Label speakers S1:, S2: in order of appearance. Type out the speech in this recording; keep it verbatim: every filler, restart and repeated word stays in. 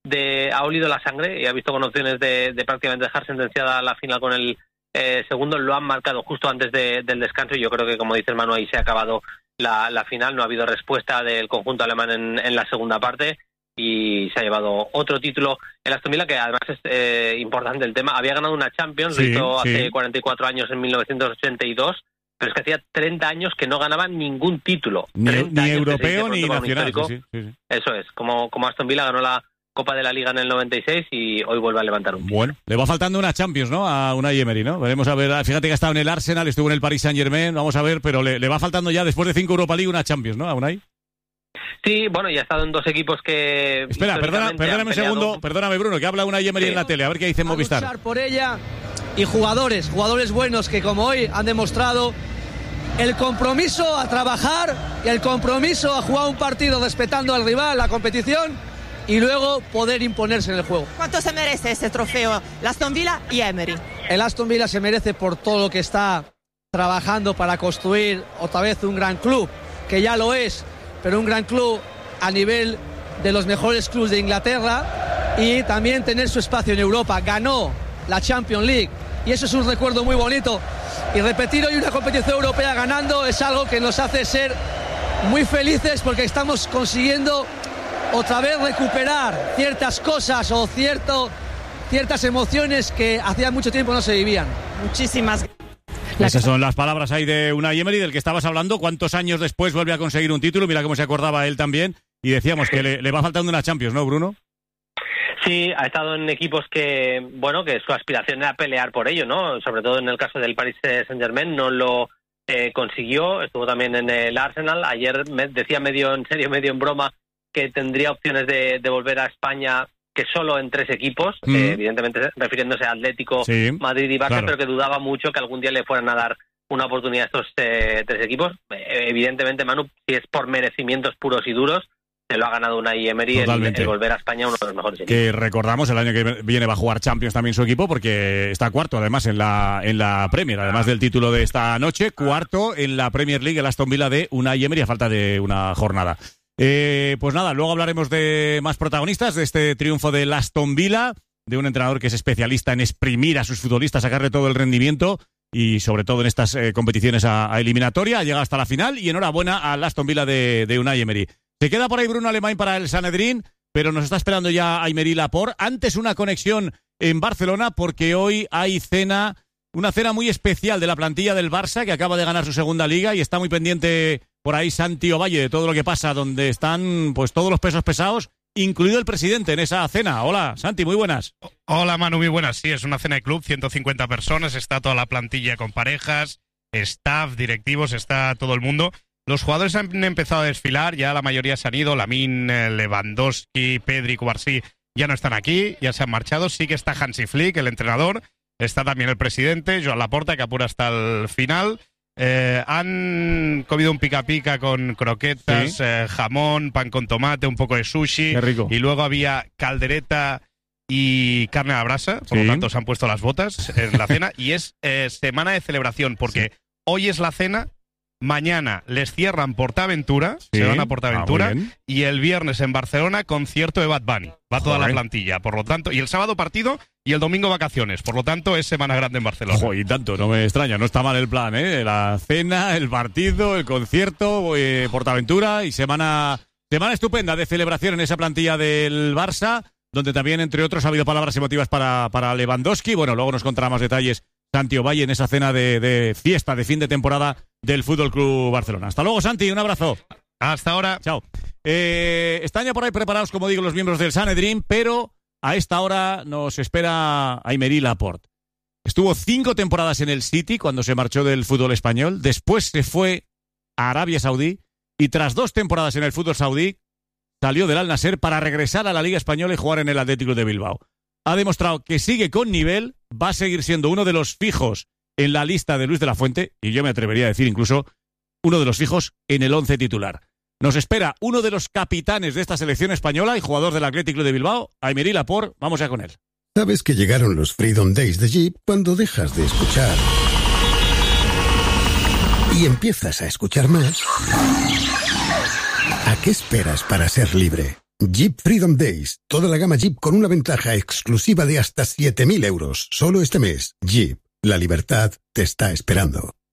S1: de ha olido la sangre y ha visto con opciones de, de prácticamente dejar sentenciada la final con el eh, segundo. Lo han marcado justo antes de, del descanso y yo creo que, como dice el Manu, ahí se ha acabado la, la final. No ha habido respuesta del conjunto alemán en, en la segunda parte y se ha llevado otro título el Aston Villa, que además es eh, importante el tema. Había ganado una Champions,
S2: sí,
S1: lo hizo
S2: sí.
S1: hace cuarenta y cuatro años, en mil novecientos ochenta y dos, pero es que hacía treinta años que no ganaba ningún título.
S2: Ni, ni
S1: años,
S2: europeo
S1: dice,
S2: ni nacional. Sí, sí, sí.
S1: Eso es, como, como Aston Villa ganó la Copa de la Liga en el noventa y seis y hoy vuelve a levantar un título.
S2: Bueno, le va faltando una Champions, ¿no? A Unai Emery, ¿no? Veremos a ver. Fíjate que ha estado en el Arsenal, estuvo en el Paris Saint-Germain, vamos a ver, pero le, le va faltando ya, después de cinco Europa League, una Champions, ¿no? A Unai.
S1: Sí, bueno, ya ha estado en dos equipos que...
S2: Espera, perdona, perdóname un segundo, perdóname Bruno, que habla Unai Emery sí. en la tele, a ver qué dice en Movistar.
S3: A luchar por ella y jugadores, jugadores buenos que como hoy han demostrado el compromiso a trabajar y el compromiso a jugar un partido respetando al rival, la competición y luego poder imponerse en el juego.
S4: ¿Cuánto se merece ese trofeo, el Aston Villa y Emery?
S3: El Aston Villa se merece por todo lo que está trabajando para construir otra vez un gran club, que ya lo es, pero un gran club a nivel de los mejores clubes de Inglaterra y también tener su espacio en Europa. Ganó la Champions League y eso es un recuerdo muy bonito. Y repetir hoy una competición europea ganando es algo que nos hace ser muy felices porque estamos consiguiendo otra vez recuperar ciertas cosas o cierto, ciertas emociones que hacía mucho tiempo no se vivían.
S4: Muchísimas gracias.
S2: Esas son las palabras ahí de Unai Emery, del que estabas hablando. ¿Cuántos años después vuelve a conseguir un título? Mira cómo se acordaba él también. Y decíamos que le, le va faltando una Champions, ¿no, Bruno?
S1: Sí, ha estado en equipos que, bueno, que su aspiración era pelear por ello, ¿no? Sobre todo en el caso del Paris Saint-Germain, no lo eh, consiguió. Estuvo también en el Arsenal. Ayer me decía medio en serio, medio en broma, que tendría opciones de, de volver a España, que solo en tres equipos, mm. eh, evidentemente refiriéndose a Atlético, sí, Madrid y Barça, claro. Pero que dudaba mucho que algún día le fueran a dar una oportunidad a estos eh, tres equipos. Eh, evidentemente, Manu, si es por merecimientos puros y duros, se lo ha ganado Unai Emery el, el volver a España, uno de los mejores equipos.
S2: Que recordamos, el año que viene va a jugar Champions también su equipo, porque está cuarto además en la en la Premier, además del título de esta noche, cuarto en la Premier League, el Aston Villa de Unai Emery, a falta de una jornada. Eh, pues nada, luego hablaremos de más protagonistas de este triunfo del Aston Villa, de un entrenador que es especialista en exprimir a sus futbolistas, sacarle todo el rendimiento y sobre todo en estas eh, competiciones a, a eliminatoria. Llega hasta la final y enhorabuena al Aston Villa de, de Unai Emery. Se queda por ahí Bruno Alemán para el Sanedrín, pero nos está esperando ya Aymeri Laporte. Antes una conexión en Barcelona porque hoy hay cena, una cena muy especial de la plantilla del Barça que acaba de ganar su segunda liga y está muy pendiente por ahí Santi Ovalle de todo lo que pasa, donde están pues todos los pesos pesados, incluido el presidente en esa cena. Hola, Santi, muy buenas.
S5: Hola, Manu, muy buenas. Sí, es una cena de club, ciento cincuenta personas, está toda la plantilla con parejas, staff, directivos, está todo el mundo. Los jugadores han empezado a desfilar, ya la mayoría se han ido, Lamine, Lewandowski, Pedri, Cubarsí, ya no están aquí, ya se han marchado. Sí que está Hansi Flick, el entrenador, está también el presidente, Joan Laporta, que apura hasta el final. Eh, han comido un pica pica con croquetas, ¿sí? eh, jamón, pan con tomate, un poco de sushi.
S2: Qué rico.
S5: Y luego había caldereta y carne a la brasa, por ¿sí? lo tanto se han puesto las botas en la cena. Y es eh, semana de celebración, porque sí. hoy es la cena, mañana les cierran Portaventura, sí. se van a Portaventura, ah, y el viernes en Barcelona concierto de Bad Bunny. Va toda Joder. la plantilla, por lo tanto, y el sábado partido y el domingo vacaciones, por lo tanto es semana grande en Barcelona.
S2: Ojo, y tanto, no me extraña, no está mal el plan, ¿eh? La cena, el partido, el concierto, eh, Portaventura y semana, semana estupenda de celebración en esa plantilla del Barça, donde también, entre otros, ha habido palabras emotivas para, para Lewandowski. Bueno, luego nos contará más detalles Santi Ovalle en esa cena de, de fiesta de fin de temporada del Fútbol Club Barcelona. Hasta luego, Santi, un abrazo.
S5: Hasta ahora.
S2: Chao. Eh, están ya por ahí preparados, como digo, los miembros del Sanedrín, pero a esta hora nos espera Aymeri Laporte. Estuvo cinco temporadas en el City cuando se marchó del fútbol español, después se fue a Arabia Saudí y tras dos temporadas en el fútbol saudí salió del Al Nassr para regresar a la Liga Española y jugar en el Atlético de Bilbao. Ha demostrado que sigue con nivel, va a seguir siendo uno de los fijos en la lista de Luis de la Fuente, y yo me atrevería a decir incluso uno de los fijos en el once titular. Nos espera uno de los capitanes de esta selección española y jugador del Atlético de Bilbao, Aymeri Laporte. Vamos ya con él.
S6: Sabes que llegaron los Freedom Days de Jeep cuando dejas de escuchar y empiezas a escuchar más. ¿A qué esperas para ser libre? Jeep Freedom Days. Toda la gama Jeep con una ventaja exclusiva de hasta siete mil euros. Solo este mes. Jeep. La libertad te está esperando.